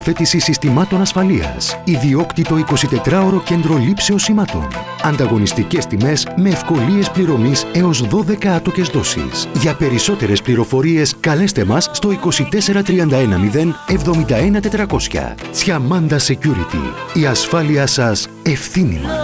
Θέτηση συστημάτων ασφαλείας. Ιδιόκτητο 24ωρο κέντρο λήψεως σημάτων. Ανταγωνιστικές τιμές με ευκολίες πληρωμής έως 12 άτοκες δόσεις. Για περισσότερες πληροφορίες καλέστε μας στο 24 31 0 71 400. Τσιαμάντα Security. Η ασφάλεια σας ευθύνη μας.